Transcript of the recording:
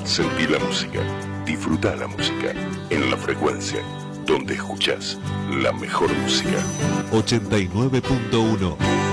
Sentí la música, disfruta la música, en la frecuencia, donde escuchás la mejor música. 89.1